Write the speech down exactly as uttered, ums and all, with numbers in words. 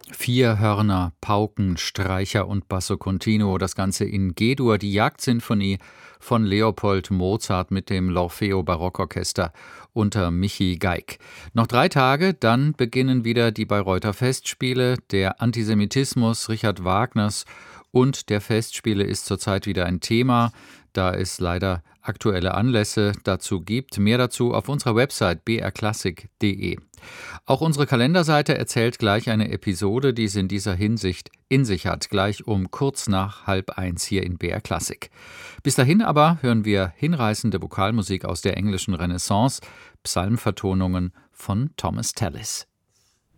Vier Hörner, Pauken, Streicher und Basso Continuo, das Ganze in G-Dur, die Jagdsinfonie von Leopold Mozart mit dem L'Orfeo Barockorchester unter Michi Geig. Noch drei Tage, dann beginnen wieder die Bayreuther Festspiele, der Antisemitismus Richard Wagners und der Festspiele ist zurzeit wieder ein Thema, da es leider aktuelle Anlässe dazu gibt. Mehr dazu auf unserer Website b r klassik punkt d e. Auch unsere Kalenderseite erzählt gleich eine Episode, die es in dieser Hinsicht in sich hat, gleich um kurz nach halb eins hier in B R Klassik. Bis dahin aber hören wir hinreißende Vokalmusik aus der englischen Renaissance, Psalmvertonungen von Thomas Tallis.